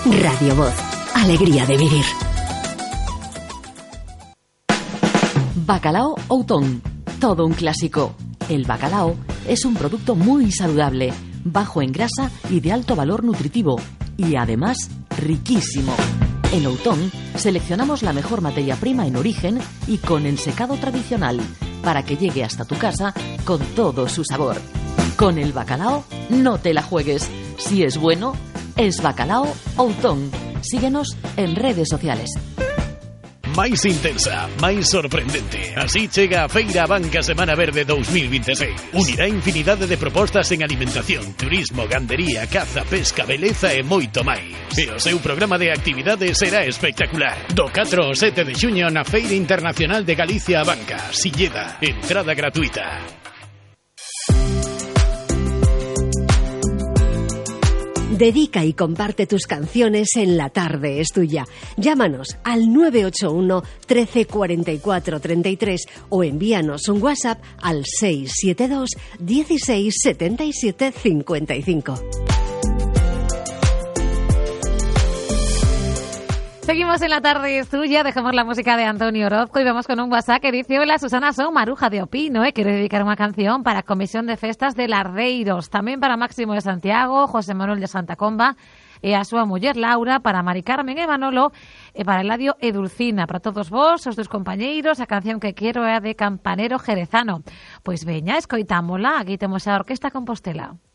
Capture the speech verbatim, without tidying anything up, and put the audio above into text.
Radio Voz. Alegría de vivir. Bacalao Outón. Todo un clásico. El bacalao es un producto muy saludable, bajo en grasa y de alto valor nutritivo. Y además, riquísimo. En Outón seleccionamos la mejor materia prima en origen y con ensecado tradicional, para que llegue hasta tu casa con todo su sabor. Con el bacalao, no te la juegues. Si es bueno, es Bacalao Outón. Síguenos en redes sociales. Máis intensa, máis sorprendente. Así chega a Feira Abanca Semana Verde dos mil veintiséis. Unirá infinidade de propostas en alimentación, turismo, gandería, caza, pesca, beleza e moito máis. E o seu programa de actividades será espectacular. Do catro ao sete de xuño na Feira Internacional de Galicia Abanca, Silleda. Entrada gratuita. Dedica y comparte tus canciones en La Tarde es Tuya. Llámanos al nueve ocho uno, trece, cuarenta y cuatro, treinta y tres o envíanos un WhatsApp al seis siete dos, dieciséis, setenta y siete, cincuenta y cinco. Seguimos en La Tarde es Tuya, dejamos la música de Antonio Orozco y vamos con un WhatsApp que dice: hola Susana, son Maruja de Opino, eh, quiero dedicar una canción para Comisión de Festas de Lardeiros, también para Máximo de Santiago, José Manuel de Santa Comba, e a súa muller Laura, para Mari Carmen e Manolo, e para Eladio e Dulcina, para todos vos, os dos compañeiros. A canción que quero é a de Campanero Jerezano. Pois veña, escoitámola, aquí temos a Orquesta Compostela.